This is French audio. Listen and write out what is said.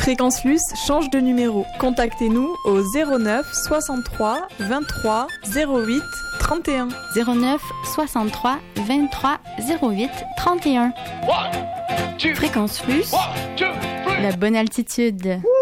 Fréquence Luce change de numéro. Contactez-nous au 09 63 23 08 31. 09 63 23 08 31. Fréquence Luce, la bonne altitude.